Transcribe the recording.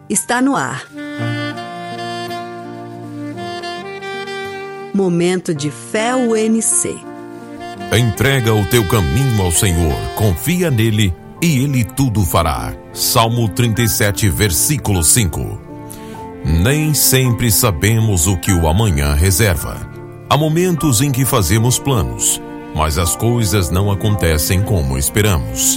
está no ar. Momento de Fé UNC. Entrega o teu caminho ao Senhor, confia nele e ele tudo fará. Salmo 37, versículo 5. Nem sempre sabemos o que o amanhã reserva. Há momentos em que fazemos planos, mas as coisas não acontecem como esperamos.